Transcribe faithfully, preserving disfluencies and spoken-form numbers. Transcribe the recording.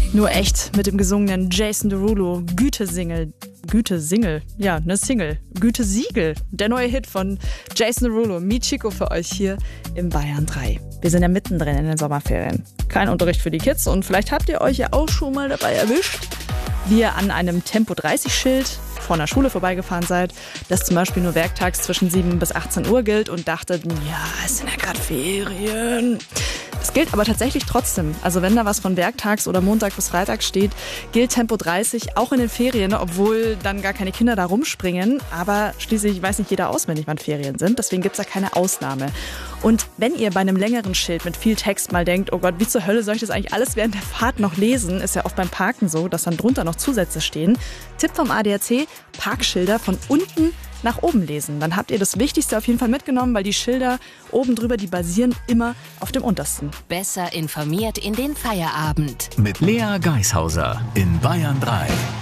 Nur echt mit dem gesungenen Jason Derulo, Güte-Single. Güte-Single, ja, eine Single. Güte-Siegel, der neue Hit von Jason Derulo, Mi Chico für euch hier im Bayern drei. Wir sind ja mittendrin in den Sommerferien. Kein Unterricht für die Kids und vielleicht habt ihr euch ja auch schon mal dabei erwischt, wie ihr an einem Tempo dreißig Schild von der Schule vorbeigefahren seid, das zum Beispiel nur werktags zwischen sieben bis achtzehn Uhr gilt und dachtet, ja, es sind ja gerade Ferien. Es gilt aber tatsächlich trotzdem. Also wenn da was von werktags oder Montag bis Freitag steht, gilt Tempo dreißig auch in den Ferien, obwohl dann gar keine Kinder da rumspringen. Aber schließlich weiß nicht jeder auswendig, wann Ferien sind. Deswegen gibt es da keine Ausnahme. Und wenn ihr bei einem längeren Schild mit viel Text mal denkt, oh Gott, wie zur Hölle soll ich das eigentlich alles während der Fahrt noch lesen? Ist ja oft beim Parken so, dass dann drunter noch Zusätze stehen. Tipp vom A D A C, Parkschilder von unten nach oben lesen. Dann habt ihr das Wichtigste auf jeden Fall mitgenommen, weil die Schilder oben drüber, die basieren immer auf dem untersten. Besser informiert in den Feierabend. Mit Lea Geishauser in Bayern drei.